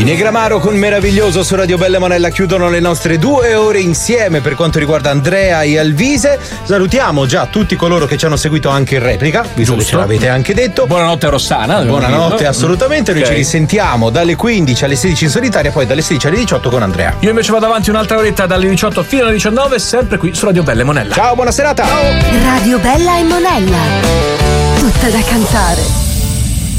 I Negramaro con Meraviglioso su Radio Bella Monella chiudono le nostre 2 ore insieme per quanto riguarda Andrea e Alvise. Salutiamo già tutti coloro che ci hanno seguito anche in replica, visto che ce l'avete anche detto. Buonanotte Rossana. Buonanotte, assolutamente. Noi ci risentiamo dalle 15 alle 16 in solitaria, poi dalle 16 alle 18 con Andrea. Io invece vado avanti un'altra oretta dalle 18 fino alle 19, sempre qui su Radio Bella e Monella. Ciao, buona serata. Radio Bella e Monella. Tutta da cantare.